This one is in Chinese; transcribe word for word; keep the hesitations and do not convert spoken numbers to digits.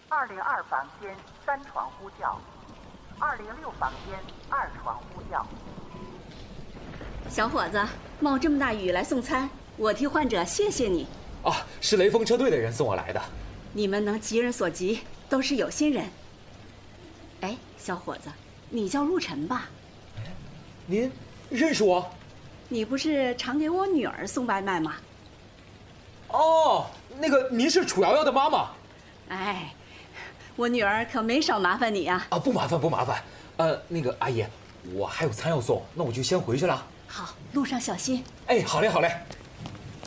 二零二房间三床呼叫，二零六房间二床呼叫。 小伙子，冒这么大雨来送餐，我替患者谢谢你。 啊，是雷锋车队的人送我来的。 你们能急人所急，都是有心人。哎，小伙子，你叫陆晨吧？ 哎，您认识我？ 你不是常给我女儿送外卖吗？ 哦，那个您是楚瑶瑶的妈妈。 哎，我女儿可没少麻烦你呀。 啊，不麻烦不麻烦。呃，那个阿姨，我还有餐要送，那我就先回去了。 好，路上小心。 哎，好嘞好嘞。